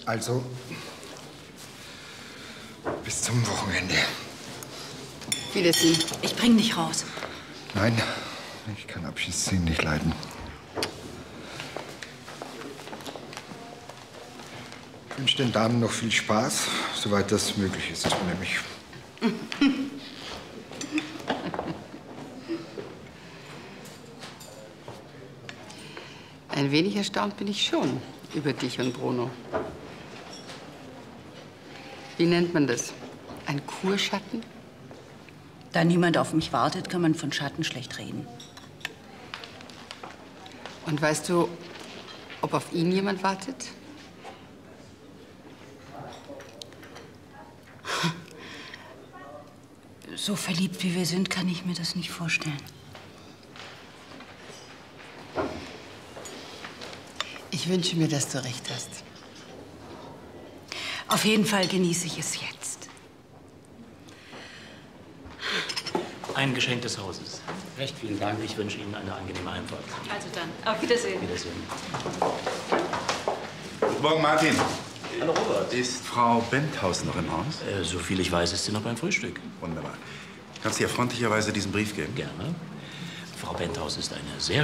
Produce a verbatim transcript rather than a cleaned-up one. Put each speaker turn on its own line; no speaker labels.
Also, bis zum Wochenende.
Wiedersehen. Ich bring dich raus.
Nein, ich kann Abschiedsszenen nicht leiden. Ich wünsche den Damen noch viel Spaß, soweit das möglich ist, ohne mich.
Ein wenig erstaunt bin ich schon über dich und Bruno. Wie nennt man das? Ein Kurschatten?
Da niemand auf mich wartet, kann man von Schatten schlecht reden.
Und weißt du, ob auf ihn jemand wartet?
So verliebt wie wir sind, kann ich mir das nicht vorstellen.
Ich wünsche mir, dass du recht hast.
Auf jeden Fall genieße ich es jetzt.
Ein Geschenk des Hauses. Recht vielen Dank. Ich wünsche Ihnen eine angenehme Heimfahrt.
Also dann, auf Wiedersehen.
Wiedersehen.
Guten Morgen, Martin.
Hallo, Robert.
Ist Frau Benthaus noch im Haus?
Äh, so viel ich weiß, ist sie noch beim Frühstück.
Wunderbar. Kannst du ihr freundlicherweise diesen Brief geben?
Gerne. Frau Benthaus ist eine sehr